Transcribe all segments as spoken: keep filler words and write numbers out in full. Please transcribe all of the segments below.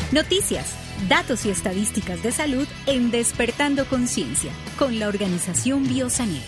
Noticias, datos y estadísticas de salud en Despertando Conciencia, con la organización Biosanel.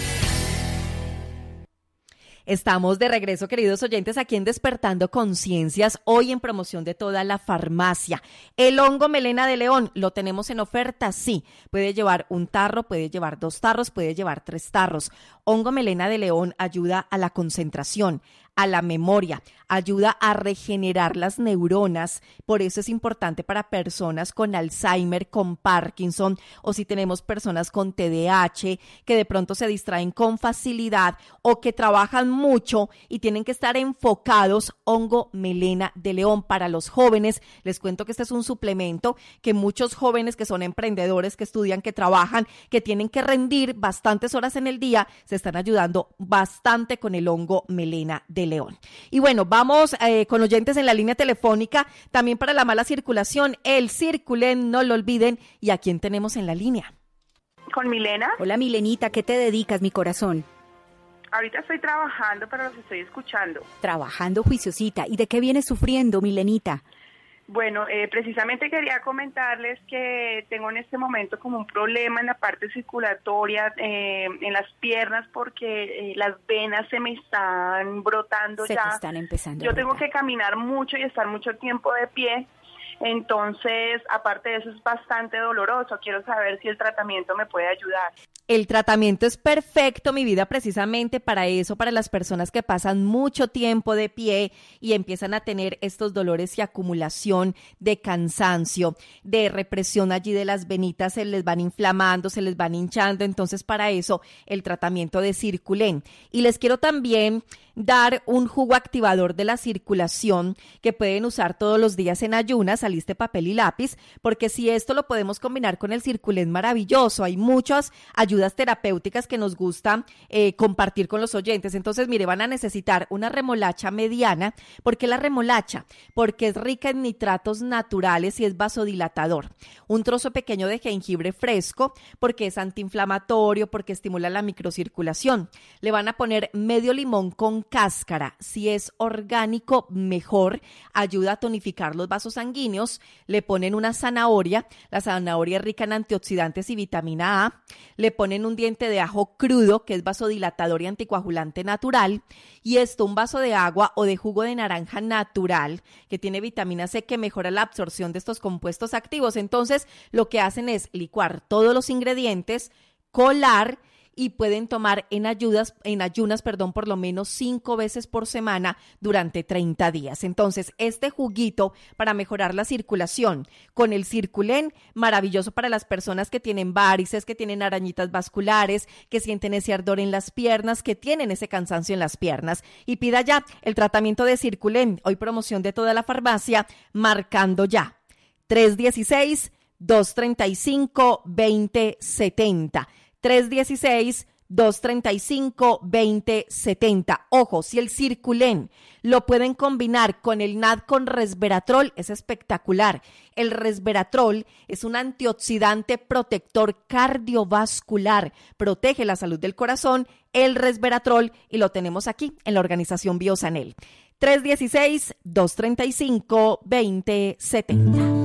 Estamos de regreso, queridos oyentes, aquí en Despertando Conciencias, hoy en promoción de toda la farmacia. El hongo melena de león, ¿lo tenemos en oferta? Sí, puede llevar un tarro, puede llevar dos tarros, puede llevar tres tarros. Hongo melena de león ayuda a la concentración, a la memoria, ayuda a regenerar las neuronas, por eso es importante para personas con Alzheimer, con Parkinson, o si tenemos personas con T D A H, que de pronto se distraen con facilidad o que trabajan mucho y tienen que estar enfocados. Hongo melena de león para los jóvenes. Les cuento que este es un suplemento que muchos jóvenes que son emprendedores, que estudian, que trabajan, que tienen que rendir bastantes horas en el día, se están ayudando bastante con el hongo melena de león. Y bueno, vamos eh, con oyentes en la línea telefónica, también para la mala circulación, el Circulen, no lo olviden. ¿Y a quién tenemos en la línea? Con Milena. Hola Milenita, ¿qué te dedicas, mi corazón? Ahorita estoy trabajando, pero los estoy escuchando. Trabajando, juiciosita. ¿Y de qué vienes sufriendo, Milenita? Bueno, eh, precisamente quería comentarles que tengo en este momento como un problema en la parte circulatoria, eh, en las piernas, porque eh, las venas se me están brotando se ya. Se te están empezando Yo a tengo brotar. que caminar mucho y estar mucho tiempo de pie. Entonces, aparte de eso, es bastante doloroso. Quiero saber si el tratamiento me puede ayudar. El tratamiento es perfecto, mi vida, precisamente para eso, para las personas que pasan mucho tiempo de pie y empiezan a tener estos dolores y acumulación de cansancio, de represión allí de las venitas, se les van inflamando, se les van hinchando. Entonces, para eso, el tratamiento de Circulen. Y les quiero también dar un jugo activador de la circulación que pueden usar todos los días en ayunas. Aliste papel y lápiz, porque si esto lo podemos combinar con el Circulen, maravilloso. Hay muchas ayudas terapéuticas que nos gusta eh, compartir con los oyentes. Entonces, mire, van a necesitar una remolacha mediana. ¿Por qué la remolacha? Porque es rica en nitratos naturales y es vasodilatador. Un trozo pequeño de jengibre fresco, porque es antiinflamatorio, porque estimula la microcirculación. Le van a poner medio limón con cáscara. Si es orgánico, mejor. Ayuda a tonificar los vasos sanguíneos. Le ponen una zanahoria. La zanahoria es rica en antioxidantes y vitamina A. Le ponen un diente de ajo crudo, que es vasodilatador y anticoagulante natural. Y esto, un vaso de agua o de jugo de naranja natural, que tiene vitamina C, que mejora la absorción de estos compuestos activos. Entonces, lo que hacen es licuar todos los ingredientes, colar, y pueden tomar en ayudas, en ayunas, perdón, por lo menos cinco veces por semana durante treinta días. Entonces, este juguito para mejorar la circulación con el Circulen, maravilloso para las personas que tienen varices, que tienen arañitas vasculares, que sienten ese ardor en las piernas, que tienen ese cansancio en las piernas. Y pida ya el tratamiento de Circulen, hoy promoción de toda la farmacia, marcando ya tres uno seis, dos tres cinco, dos cero siete cero. tres uno seis, dos tres cinco, dos cero siete cero. Ojo, si el Circulen lo pueden combinar con el N A D con resveratrol, es espectacular. El resveratrol es un antioxidante protector cardiovascular, protege la salud del corazón, el resveratrol, y lo tenemos aquí en la organización Biosanel. tres uno seis, dos tres cinco, dos cero siete cero.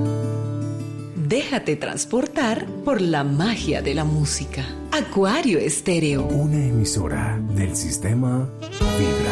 Déjate transportar por la magia de la música. Acuario Estéreo. Una emisora del sistema Vibra.